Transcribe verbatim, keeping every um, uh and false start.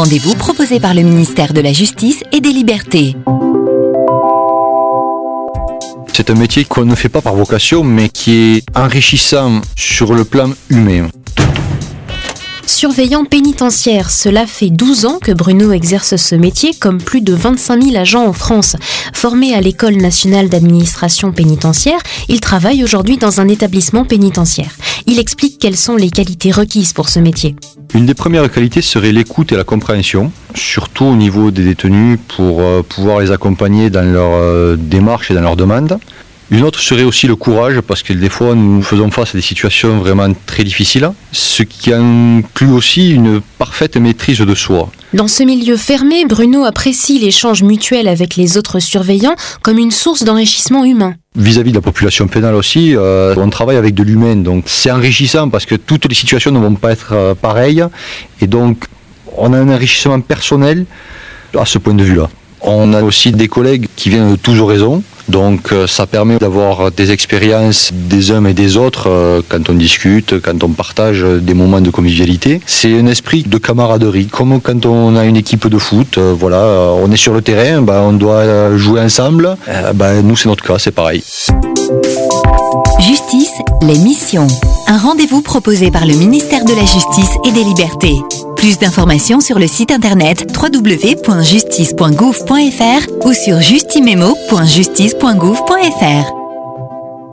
rendez-vous proposé par le ministère de la Justice et des Libertés. C'est un métier qu'on ne fait pas par vocation, mais qui est enrichissant sur le plan humain. Surveillant pénitentiaire, cela fait douze ans que Bruno exerce ce métier comme plus de vingt-cinq mille agents en France. Formé à l'École nationale d'administration pénitentiaire, il travaille aujourd'hui dans un établissement pénitentiaire. Il explique quelles sont les qualités requises pour ce métier. Une des premières qualités serait l'écoute et la compréhension, surtout au niveau des détenus pour euh, pouvoir les accompagner dans leur euh, démarche et dans leurs demandes. Une autre serait aussi le courage, parce que des fois nous faisons face à des situations vraiment très difficiles, ce qui inclut aussi une parfaite maîtrise de soi. Dans ce milieu fermé, Bruno apprécie l'échange mutuel avec les autres surveillants comme une source d'enrichissement humain. Vis-à-vis de la population pénale aussi, euh, on travaille avec de l'humain, donc c'est enrichissant parce que toutes les situations ne vont pas être euh, pareilles, et donc on a un enrichissement personnel à ce point de vue-là. On a aussi des collègues qui viennent de tous horizons, donc euh, ça permet d'avoir des expériences des uns et des autres euh, quand on discute, quand on partage des moments de convivialité. C'est un esprit de camaraderie, comme quand on a une équipe de foot, euh, voilà, euh, on est sur le terrain, bah, on doit jouer ensemble, euh, bah, nous c'est notre cas, c'est pareil. Justice, les missions. Un rendez-vous proposé par le ministère de la Justice et des Libertés. Plus d'informations sur le site internet w w w point justice point gouv point f r ou sur justimemo point justice point gouv point f r.